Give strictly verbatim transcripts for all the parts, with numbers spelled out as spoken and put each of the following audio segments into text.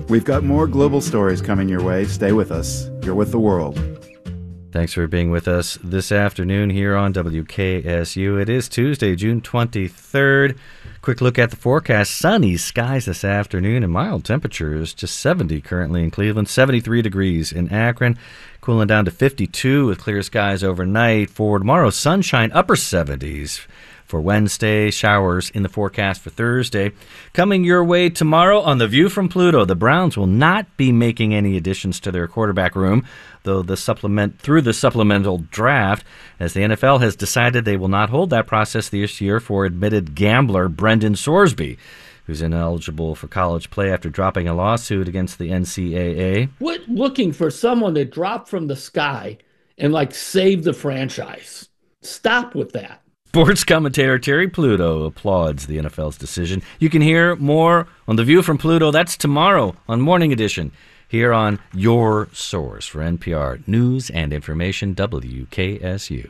We've got more global stories coming your way. Stay with us. You're with The World. Thanks for being with us this afternoon here on W K S U. It is Tuesday, June twenty-third. Quick look at the forecast. Sunny skies this afternoon and mild temperatures. Just seventy currently in Cleveland, seventy-three degrees in Akron, cooling down to fifty-two with clear skies overnight. For tomorrow, sunshine, upper seventies. For Wednesday, showers in the forecast for Thursday. Coming your way tomorrow on The View from Pluto, the Browns will not be making any additions to their quarterback room, though the supplement through the supplemental draft, as the N F L has decided they will not hold that process this year for admitted gambler Brendan Sorsby, who's ineligible for college play after dropping a lawsuit against the N C double A. Quit looking for someone to drop from the sky and, like, save the franchise. Stop with that. Sports commentator Terry Pluto applauds the N F L's decision. You can hear more on The View from Pluto. That's tomorrow on Morning Edition here on your source for N P R News and Information, W K S U.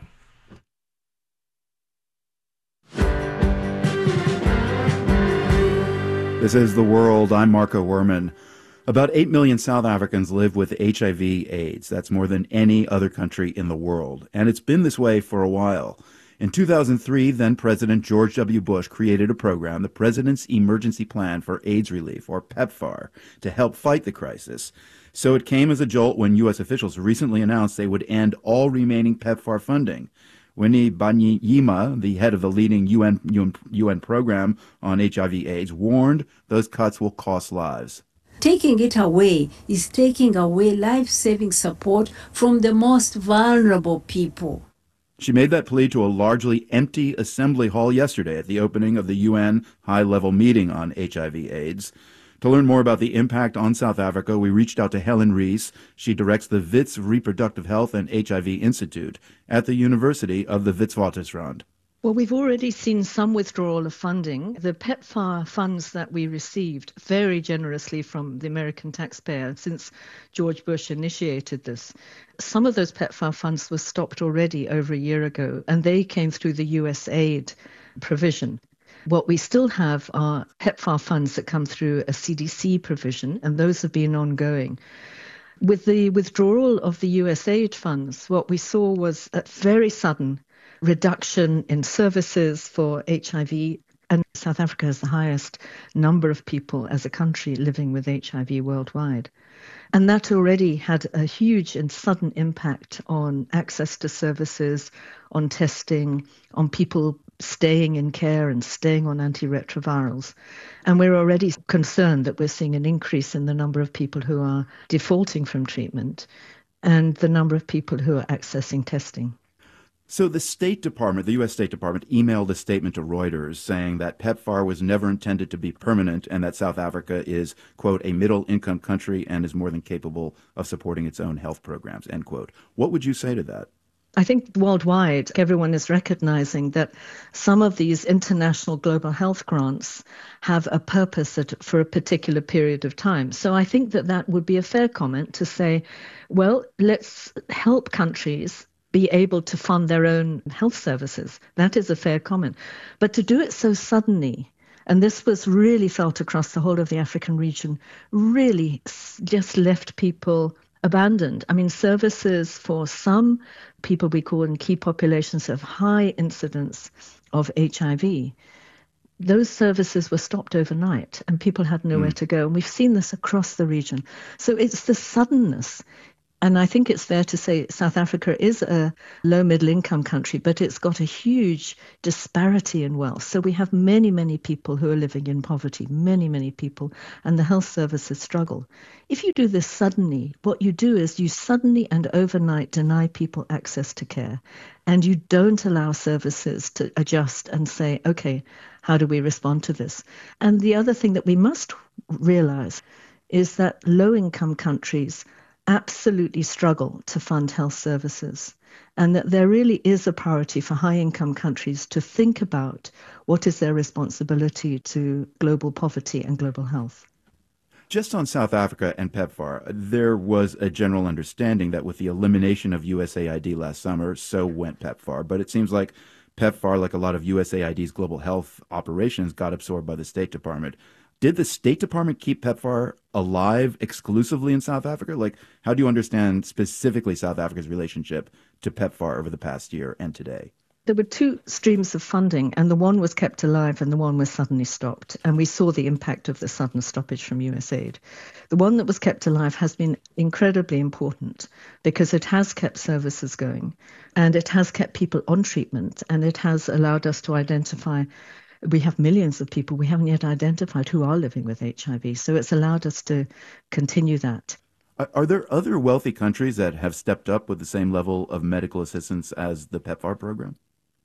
This is The World. I'm Marco Werman. About eight million South Africans live with H I V AIDS. That's more than any other country in the world. And it's been this way for a while. In two thousand three, then-President George W. Bush created a program, the President's Emergency Plan for AIDS Relief, or PEPFAR, to help fight the crisis. So it came as a jolt when U S officials recently announced they would end all remaining PEPFAR funding. Winnie Banyima, the head of the leading U N, U N program on H I V AIDS, warned those cuts will cost lives. Taking it away is taking away life-saving support from the most vulnerable people. She made that plea to a largely empty assembly hall yesterday at the opening of the U N high-level meeting on H I V AIDS. To learn more about the impact on South Africa, we reached out to Helen Rees. She directs the Wits Reproductive Health and H I V Institute at the University of the Witwatersrand. Well, we've already seen some withdrawal of funding. The PEPFAR funds that we received very generously from the American taxpayer since George Bush initiated this. Some of those PEPFAR funds were stopped already over a year ago, and they came through the U S aid provision. What we still have are PEPFAR funds that come through a C D C provision, and those have been ongoing. With the withdrawal of the U S aid funds, what we saw was a very sudden reduction in services for H I V, and South Africa has the highest number of people as a country living with H I V worldwide. And that already had a huge and sudden impact on access to services, on testing, on people staying in care and staying on antiretrovirals. And we're already concerned that we're seeing an increase in the number of people who are defaulting from treatment and the number of people who are accessing testing. So the State Department, the U S State Department, emailed a statement to Reuters saying that PEPFAR was never intended to be permanent and that South Africa is, quote, a middle-income country and is more than capable of supporting its own health programs, end quote. What would you say to that? I think worldwide, everyone is recognizing that some of these international global health grants have a purpose at, for a particular period of time. So I think that that would be a fair comment to say, well, let's help countries be able to fund their own health services. That is a fair comment. But to do it so suddenly, and this was really felt across the whole of the African region, really just left people abandoned. I mean, services for some people we call in key populations of high incidence of H I V, those services were stopped overnight and people had nowhere mm. to go. And we've seen this across the region. So it's the suddenness. And I think it's fair to say South Africa is a low middle income country, but it's got a huge disparity in wealth. So we have many, many people who are living in poverty, many, many people, and the health services struggle. If you do this suddenly, what you do is you suddenly and overnight deny people access to care, and you don't allow services to adjust and say, okay, how do we respond to this? And the other thing that we must realize is that low income countries absolutely struggle to fund health services, and that there really is a priority for high-income countries to think about what is their responsibility to global poverty and global health. Just on South Africa and PEPFAR, there was a general understanding that with the elimination of U S A I D last summer, so went PEPFAR. But it seems like PEPFAR, like a lot of U S A I D's global health operations, got absorbed by the State Department. Did the State Department keep PEPFAR alive exclusively in South Africa? Like, how do you understand specifically South Africa's relationship to PEPFAR over the past year and today? There were two streams of funding, and the one was kept alive and the one was suddenly stopped. And we saw the impact of the sudden stoppage from U S aid. The one that was kept alive has been incredibly important because it has kept services going and it has kept people on treatment, and it has allowed us to identify. We have millions of people we haven't yet identified who are living with H I V. So it's allowed us to continue that. Are there other wealthy countries that have stepped up with the same level of medical assistance as the PEPFAR program?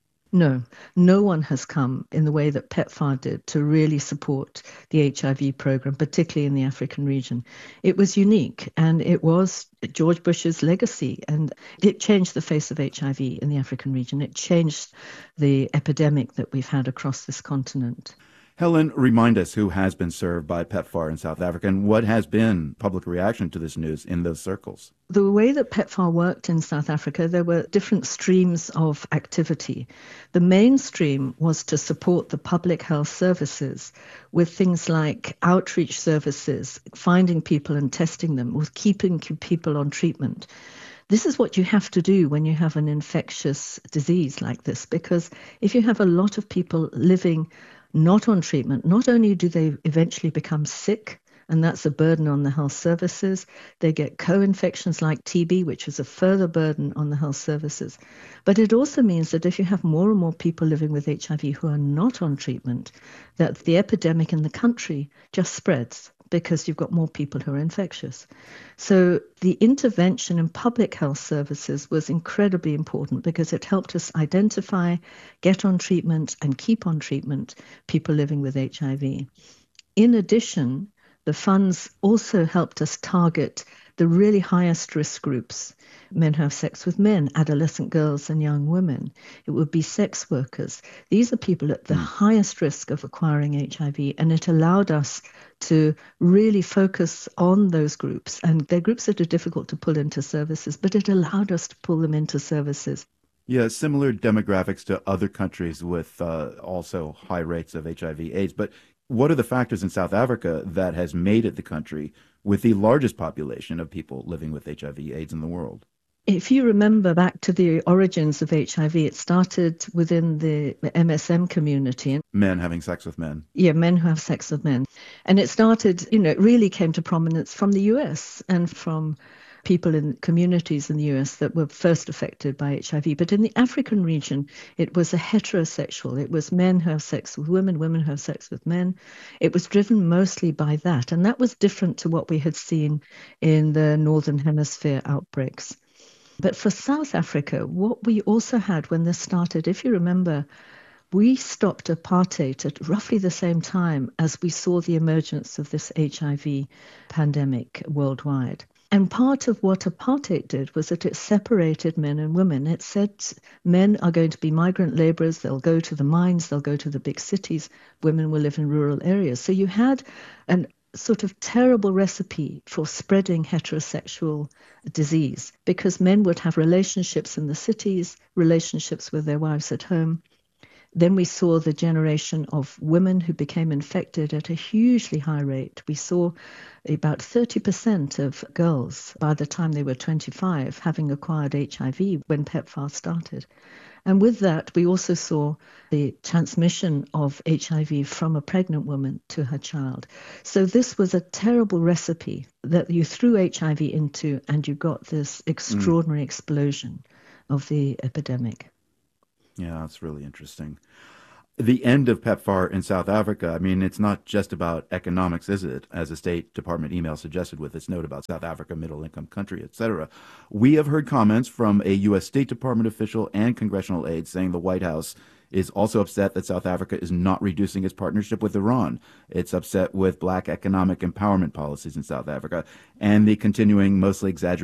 No, no one has come in the way that PEPFAR did to really support the H I V program, particularly in the African region. It was unique, and it was George Bush's legacy, and it changed the face of H I V in the African region. It changed the epidemic that we've had across this continent. Helen, remind us who has been served by PEPFAR in South Africa and what has been public reaction to this news in those circles. The way that PEPFAR worked in South Africa, there were different streams of activity. The main stream was to support the public health services with things like outreach services, finding people and testing them, with keeping people on treatment. This is what you have to do when you have an infectious disease like this, because if you have a lot of people living not on treatment, not only do they eventually become sick, and that's a burden on the health services, they get co-infections like T B, which is a further burden on the health services. But it also means that if you have more and more people living with H I V who are not on treatment, that the epidemic in the country just spreads, because you've got more people who are infectious. So the intervention in public health services was incredibly important because it helped us identify, get on treatment, and keep on treatment people living with H I V. In addition, the funds also helped us target the really highest risk groups: men who have sex with men, adolescent girls and young women. It would be sex workers. These are people at the highest risk of acquiring H I V, and it allowed us to really focus on those groups. And they're groups that are difficult to pull into services, but it allowed us to pull them into services. Yeah, similar demographics to other countries with uh, also high rates of H I V AIDS. But what are the factors in South Africa that has made it the country with the largest population of people living with H I V AIDS in the world? If you remember back to the origins of H I V, it started within the M S M community. Men having sex with men. Yeah, men who have sex with men. And it started, you know, it really came to prominence from the U S and from people in communities in the U S that were first affected by H I V. But in the African region, it was a heterosexual. It was men who have sex with women, women who have sex with men. It was driven mostly by that. And that was different to what we had seen in the Northern Hemisphere outbreaks. But for South Africa, what we also had when this started, if you remember, we stopped apartheid at roughly the same time as we saw the emergence of this H I V pandemic worldwide. And part of what apartheid did was that it separated men and women. It said men are going to be migrant laborers, they'll go to the mines, they'll go to the big cities, women will live in rural areas. So you had an sort of terrible recipe for spreading heterosexual disease, because men would have relationships in the cities, relationships with their wives at home. Then we saw the generation of women who became infected at a hugely high rate. We saw about thirty percent of girls by the time they were twenty-five having acquired H I V when PEPFAR started. And with that, we also saw the transmission of H I V from a pregnant woman to her child. So this was a terrible recipe that you threw H I V into, and you got this extraordinary mm. explosion of the epidemic. Yeah, that's really interesting. The end of PEPFAR in South Africa, I mean, it's not just about economics, is it? As a State Department email suggested with its note about South Africa, middle-income country, et cetera. We have heard comments from a U S State Department official and congressional aides saying the White House is also upset that South Africa is not reducing its partnership with Iran. It's upset with black economic empowerment policies in South Africa and the continuing, mostly exaggerated